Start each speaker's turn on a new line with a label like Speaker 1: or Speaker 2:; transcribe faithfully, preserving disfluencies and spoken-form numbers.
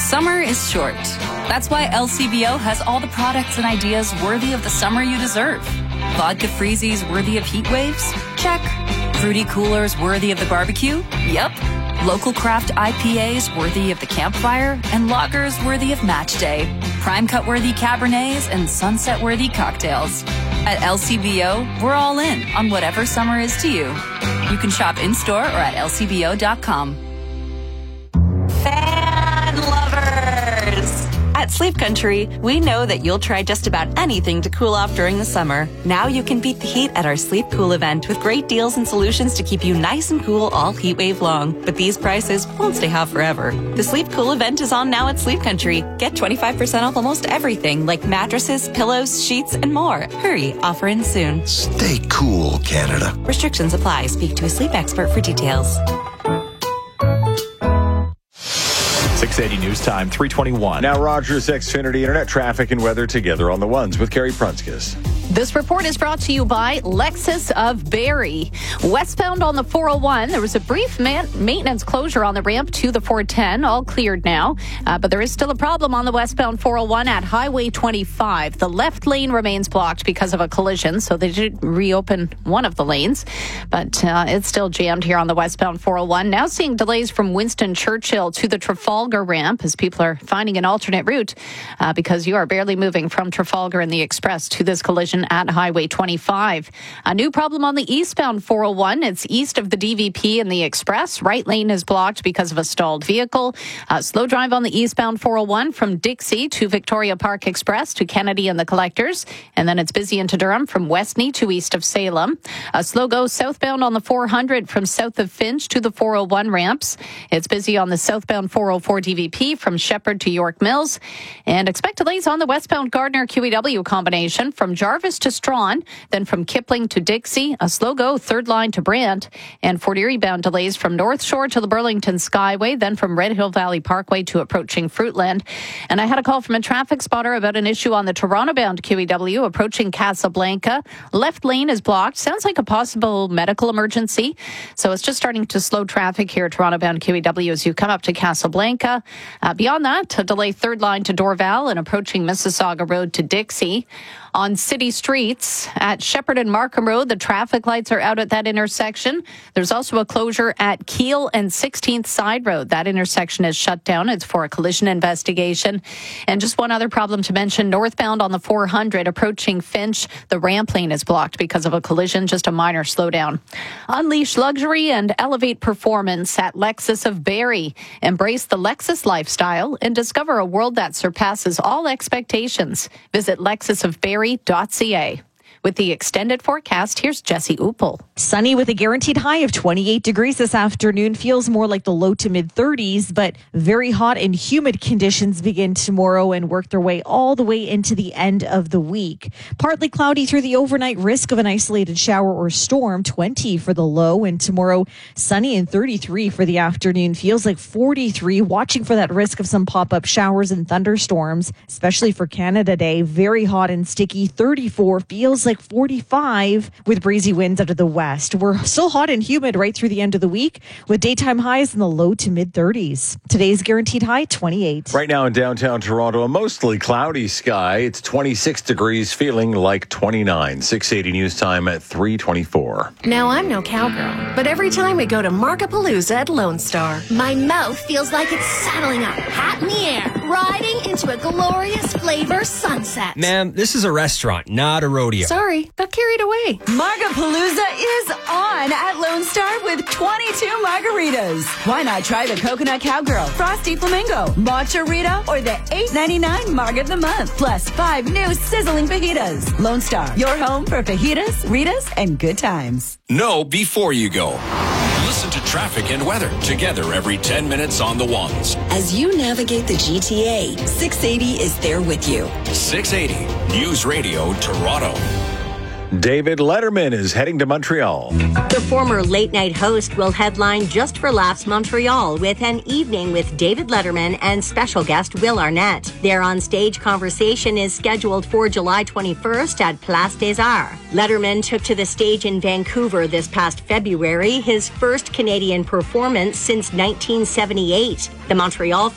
Speaker 1: Summer is short. That's why L C B O has all the products and ideas worthy of the summer you deserve. Vodka freezies worthy of heat waves? Check. Fruity coolers worthy of the barbecue? Yep. Local craft I P As worthy of the campfire? And lagers worthy of match day. Prime cut worthy Cabernets and sunset worthy cocktails. At L C B O, we're all in on whatever summer is to you. You can shop in-store or at L C B O dot com.
Speaker 2: Fan lovers! At Sleep Country, we know that you'll try just about anything to cool off during the summer. Now you can beat the heat at our Sleep Cool event with great deals and solutions to keep you nice and cool all heat wave long. But these prices won't stay hot forever. The Sleep Cool event is on now at Sleep Country. Get twenty-five percent off almost everything like mattresses, pillows, sheets, and more. Hurry, offer ends soon.
Speaker 3: Stay cool, Canada.
Speaker 2: Restrictions apply. Speak to a sleep expert for details.
Speaker 4: six eighty News Time, three twenty-one.
Speaker 5: Now Rogers Xfinity Internet traffic and weather together on the ones with Carrie Prunskis.
Speaker 6: This report is brought to you by Lexus of Barrie. Westbound on the four oh one, there was a brief man- maintenance closure on the ramp to the four ten, all cleared now. Uh, but there is still a problem on the westbound four oh one at Highway twenty-five. The left lane remains blocked because of a collision, so they did reopen one of the lanes. But uh, it's still jammed here on the westbound four oh one. Now seeing delays from Winston Churchill to the Trafalgar ramp as people are finding an alternate route uh, because you are barely moving from Trafalgar and the Express to this collision at Highway twenty-five. A new problem on the eastbound four oh one. It's east of the D V P and the Express. Right lane is blocked because of a stalled vehicle. Uh, slow drive on the eastbound four oh one from Dixie to Victoria Park Express to Kennedy and the Collectors. And then it's busy into Durham from Westney to east of Salem. A slow go southbound on the four hundred from south of Finch to the four oh one ramps. It's busy on the southbound four oh four D V P from Shepherd to York Mills. And expect delays on the westbound Gardner Q E W combination from Jarvis to Strawn, then from Kipling to Dixie, a slow go third line to Brant, and Fort Erie bound delays from North Shore to the Burlington Skyway, then from Red Hill Valley Parkway to approaching Fruitland. And I had a call from a traffic spotter about an issue on the Toronto bound Q E W approaching Casablanca. Left lane is blocked. Sounds like a possible medical emergency. So it's just starting to slow traffic here, Toronto bound Q E W, as you come up to Casablanca. Uh, beyond that, a delay third line to Dorval and approaching Mississauga Road to Dixie. On city streets at Shepherd and Markham Road, the traffic lights are out at that intersection. There's also a closure at Keele and sixteenth Side Road. That intersection is shut down. It's for a collision investigation. And just one other problem to mention, northbound on the four hundred approaching Finch, the ramp lane is blocked because of a collision, just a minor slowdown. Unleash luxury and elevate performance at Lexus of Barrie. Embrace the Lexus lifestyle and discover a world that surpasses all expectations. Visit Lexus of Barrie dot C A. With the extended forecast, here's Jesse Uppel.
Speaker 7: Sunny with a guaranteed high of twenty-eight degrees this afternoon. Feels more like the low to mid thirties, but very hot and humid conditions begin tomorrow and work their way all the way into the end of the week. Partly cloudy through the overnight, risk of an isolated shower or storm, twenty for the low, and tomorrow sunny and thirty-three for the afternoon. Feels like forty-three, watching for that risk of some pop-up showers and thunderstorms, especially for Canada Day. Very hot and sticky, thirty-four, feels like forty-five with breezy winds out of the west. We're still hot and humid right through the end of the week with daytime highs in the low to mid thirties. Today's guaranteed high, twenty-eight.
Speaker 5: Right now in downtown Toronto, a mostly cloudy sky. It's twenty-six degrees, feeling like twenty-nine. six eighty News Time at three twenty-four.
Speaker 8: Now, I'm no cowgirl, but every time we go to Markapalooza at Lone Star, my mouth feels like it's saddling up, hat in the air, riding into a glorious flavor sunset.
Speaker 9: Ma'am, this is a restaurant, not a rodeo.
Speaker 8: Sorry, got carried away.
Speaker 10: Margapalooza is on at Lone Star with twenty-two margaritas. Why not try the Coconut Cowgirl, Frosty Flamingo, Matcha Rita, or the eight ninety-nine Marg of the Month, plus five new sizzling fajitas. Lone Star, your home for fajitas, Ritas, and good times.
Speaker 11: Know before you go. Listen to traffic and weather together every ten minutes on the ones.
Speaker 12: As you navigate the G T A, six eighty is there with you.
Speaker 11: six eighty News Radio Toronto.
Speaker 5: David Letterman is heading to Montreal.
Speaker 13: The former late-night host will headline Just for Laughs Montreal with an evening with David Letterman and special guest Will Arnett. Their on-stage conversation is scheduled for July twenty-first at Place des Arts. Letterman took to the stage in Vancouver this past February, his first Canadian performance since nineteen seventy-eight. The Montreal